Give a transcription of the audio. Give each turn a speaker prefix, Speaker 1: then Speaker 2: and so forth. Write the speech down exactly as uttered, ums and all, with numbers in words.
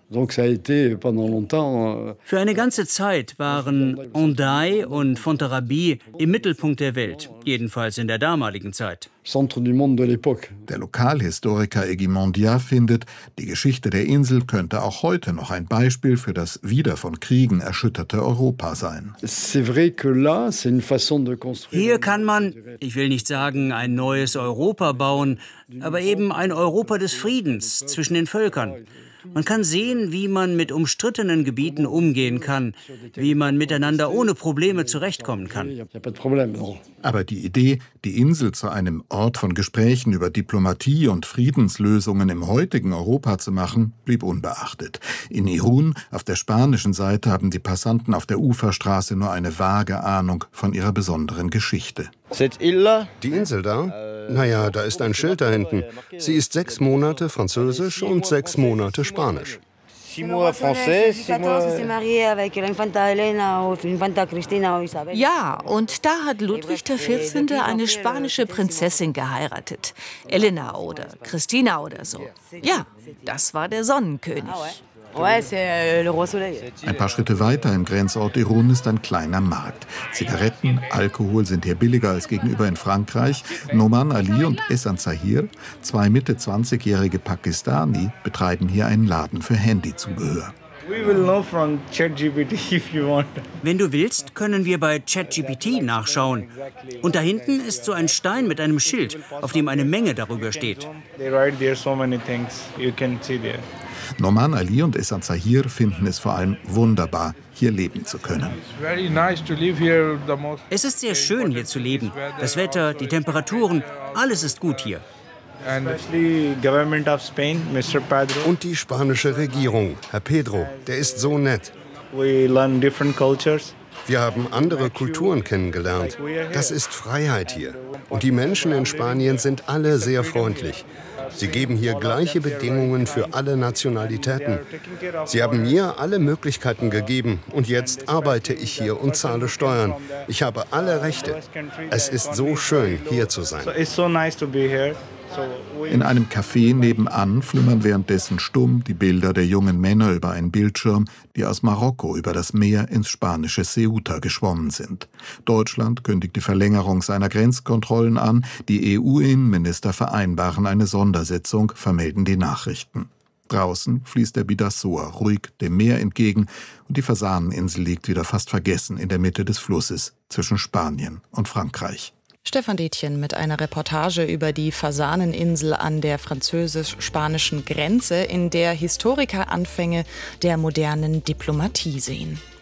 Speaker 1: Für eine ganze Zeit waren Hendaye und Fontarabie im Mittelpunkt der Welt, jedenfalls in der damaligen Zeit.
Speaker 2: Der Lokalhistoriker Eguimondia findet, die Geschichte der Insel könnte auch heute noch ein Beispiel für das wieder von Kriegen erschütterte Europa sein.
Speaker 1: Hier kann man, ich will nicht sagen ein neues Europa bauen, aber eben ein Europa des Friedens zwischen den Völkern. Man kann sehen, wie man mit umstrittenen Gebieten umgehen kann, wie man miteinander ohne Probleme zurechtkommen kann.
Speaker 2: Aber die Idee, die Insel zu einem Ort von Gesprächen über Diplomatie und Friedenslösungen im heutigen Europa zu machen, blieb unbeachtet. In Irún, auf der spanischen Seite, haben die Passanten auf der Uferstraße nur eine vage Ahnung von ihrer besonderen Geschichte.
Speaker 3: Die Insel da? Naja, da ist ein Schild da hinten. Sie ist sechs Monate Französisch und sechs Monate Spanisch.
Speaker 4: Ja, und da hat Ludwig der vierzehnte eine spanische Prinzessin geheiratet. Elena oder Christina oder so. Ja, das war der Sonnenkönig.
Speaker 2: Ein paar Schritte weiter im Grenzort Irún ist ein kleiner Markt. Zigaretten, Alkohol sind hier billiger als gegenüber in Frankreich. Noman Ali und Ehsan Zahir, zwei Mitte zwanzigjährige Pakistani, betreiben hier einen Laden für Handyzubehör.
Speaker 1: Wenn du willst, können wir bei ChatGPT nachschauen. Und da hinten ist so ein Stein mit einem Schild, auf dem eine Menge darüber steht.
Speaker 2: Noman Ali und Ehsan Zahir finden es vor allem wunderbar, hier leben zu können.
Speaker 1: Es ist sehr schön, hier zu leben. Das Wetter, die Temperaturen, alles ist gut hier.
Speaker 3: Und die spanische Regierung, Herr Pedro, der ist so nett. Wir haben andere Kulturen kennengelernt. Das ist Freiheit hier. Und die Menschen in Spanien sind alle sehr freundlich. Sie geben hier gleiche Bedingungen für alle Nationalitäten. Sie haben mir alle Möglichkeiten gegeben und jetzt arbeite ich hier und zahle Steuern. Ich habe alle Rechte. Es ist so schön, hier zu sein.
Speaker 2: In einem Café nebenan flimmern währenddessen stumm die Bilder der jungen Männer über einen Bildschirm, die aus Marokko über das Meer ins spanische Ceuta geschwommen sind. Deutschland kündigt die Verlängerung seiner Grenzkontrollen an, die E U-Innenminister vereinbaren eine Sondersitzung, vermelden die Nachrichten. Draußen fließt der Bidasoa ruhig dem Meer entgegen und die Fasaneninsel liegt wieder fast vergessen in der Mitte des Flusses zwischen Spanien und Frankreich.
Speaker 5: Stefan Detjen mit einer Reportage über die Fasaneninsel an der französisch-spanischen Grenze, in der Historiker Anfänge der modernen Diplomatie sehen.